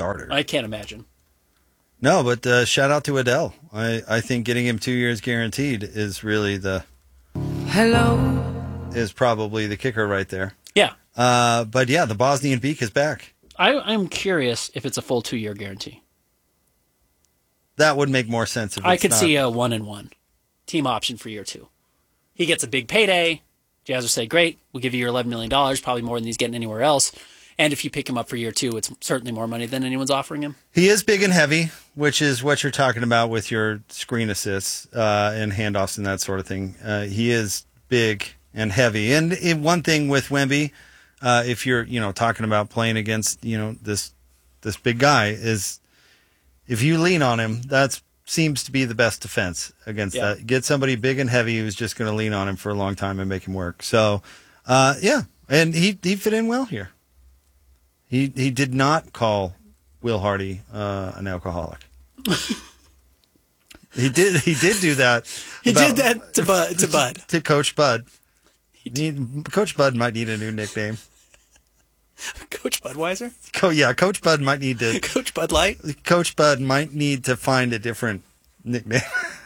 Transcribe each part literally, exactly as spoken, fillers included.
starter. I can't imagine. No, but uh, shout out to Adele. I, I think getting him two years guaranteed is really the hello is probably the kicker right there. Yeah. Uh, but yeah, the Bosnian Beak is back. I, I'm curious if it's a full two-year guarantee. That would make more sense. If it's I could not. see a one and one team option for year two. He gets a big payday. Jazz will say, great, we'll give you your eleven million dollars, probably more than he's getting anywhere else. And if you pick him up for year two, it's certainly more money than anyone's offering him. He is big and heavy, which is what you're talking about with your screen assists uh, and handoffs and that sort of thing. Uh, he is big and heavy. And it, one thing with Wemby, uh, if you're you know talking about playing against you know this this big guy, is if you lean on him, that seems to be the best defense against Yeah. that. Get somebody big and heavy who's just going to lean on him for a long time and make him work. So, uh, yeah, and he he fit in well here. He he did not call Will Hardy uh, an alcoholic. he did he did do that. He about- did that to Bud. To Bud. to Coach Bud. Need, Coach Bud might need a new nickname. Coach Budweiser? Co- yeah, Coach Bud might need to. Coach Bud Light? Coach Bud might need to find a different nickname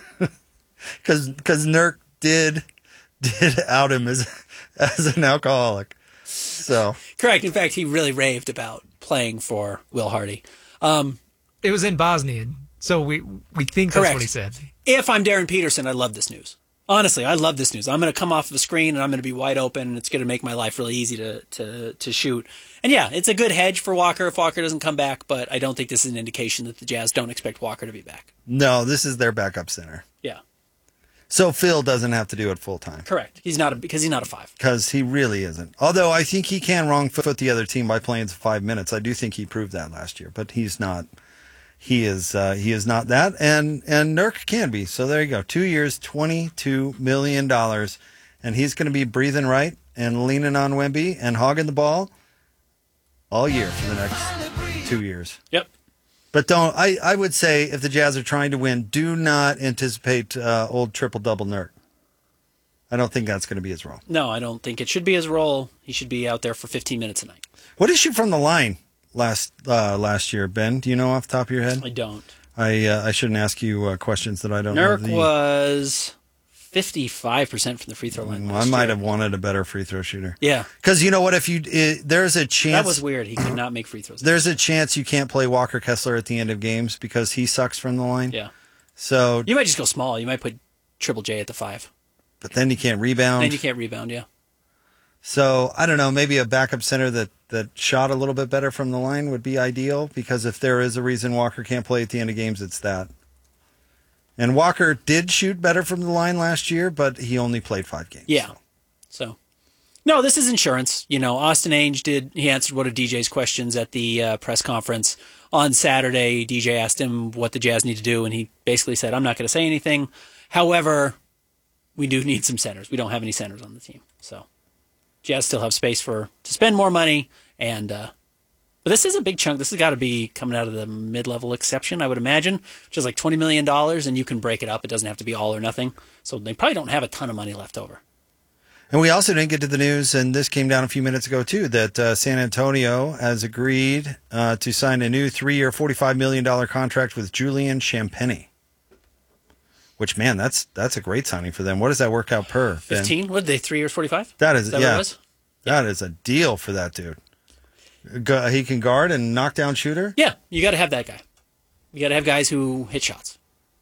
because because Nurk did did out him as as an alcoholic. So Correct. In fact, he really raved about playing for Will Hardy. Um, It was in Bosnian, so we we think that's Correct. what he said. if I'm Darren Peterson, I love this news. Honestly, I love this news. I'm going to come off of the screen and I'm going to be wide open, and it's going to make my life really easy to, to, to shoot. And yeah, it's a good hedge for Walker if Walker doesn't come back, but I don't think this is an indication that the Jazz don't expect Walker to be back. no, this is their backup center. Yeah, So Phil doesn't have to do it full time. correct. He's not a, because he's not a five. Because he really isn't. Although I think he can wrong foot the other team by playing five minutes. I do think he proved that last year, but he's not. He is uh, he is not that, and and Nurk can be. So there you go. Two years, twenty-two million dollars, and he's going to be breathing right and leaning on Wemby and hogging the ball all year for the next two years. Yep. But don't. I, I would say if the Jazz are trying to win, do not anticipate uh, old triple double Nurk. I don't think that's going to be his role. No, I don't think it should be his role. He should be out there for fifteen minutes a night. What did you shoot from the line last uh, last year, Ben? Do you know off the top of your head? I don't. I uh, I shouldn't ask you uh, questions that I don't Nurk know. The- was fifty-five percent from the free throw line. Well, I last might year. have wanted a better free throw shooter. Yeah, Because you know what? If you it, there's a chance that was weird. He could not make free throws. there's a chance you can't play Walker Kessler at the end of games because he sucks from the line. Yeah. So, You might just go small. You might put Triple J at the five. but then you can't rebound. Then you can't rebound, yeah. So I don't know. Maybe a backup center that that shot a little bit better from the line would be ideal. Because if there is a reason Walker can't play at the end of games, it's that. And Walker did shoot better from the line last year, but he only played five games. Yeah. so. So, no, this is insurance. You know, Austin Ainge did, he answered one of D J's questions at the uh, press conference on Saturday. D J asked him what the Jazz need to do, and he basically said, I'm not going to say anything. However, we do need some centers. We don't have any centers on the team. So, Jazz still have space for to spend more money, and uh, but this is a big chunk. This has got to be coming out of the mid-level exception, I would imagine, which is like twenty million dollars, and you can break it up. It doesn't have to be all or nothing. So they probably don't have a ton of money left over. And we also didn't get to the news, and this came down a few minutes ago too, that uh, San Antonio has agreed uh, to sign a new three-year, forty-five million dollars contract with Julian Champagnie. Which, man, that's that's a great signing for them. What does that work out per? Ben? fifteen? What did they, three years, forty-five? That is, Is that yeah, what it was? that is a deal for that dude. Go, he can guard and knock down shooter. Yeah, you got to have that guy. You got to have guys who hit shots.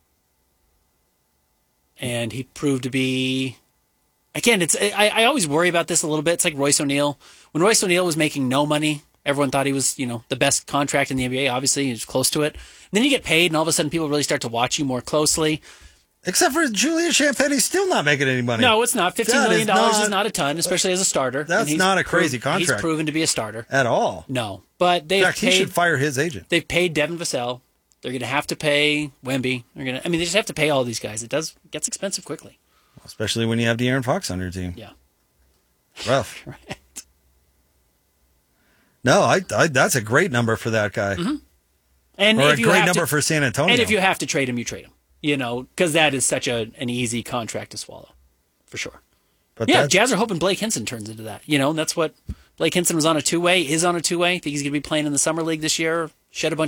And he proved to be, again, it's I, I always worry about this a little bit. It's like Royce O'Neal. When Royce O'Neal was making no money, everyone thought he was, you know, the best contract in the N B A. Obviously, he was close to it. And then you get paid, and all of a sudden people really start to watch you more closely. Except for Julian Champagnie's still not making any money. No, it's not. fifteen That million dollars is is not, not- a ton, especially as a starter. That's And he's not a crazy proved- contract. He's proven to be a starter. At all. No, but In they've fact, he paid. should fire his agent. They've paid Devin Vassell. They're going to have to pay Wemby. They're going to. I mean, they just have to pay all these guys. It does it gets expensive quickly. Especially when you have De'Aaron Fox on your team. Yeah. Rough. Right. No, I, I that's a great number for that guy. Mm-hmm. And Or if a you great have number to, for San Antonio. And if you have to trade him, you trade him. You know, because that is such a an easy contract to swallow, for sure. but Yeah, that- Jazz are hoping Blake Hinson turns into that. You know, that's what Blake Hinson was on a two way, is on a two way. Think he's going to be playing in the summer league this year. Shed a bunch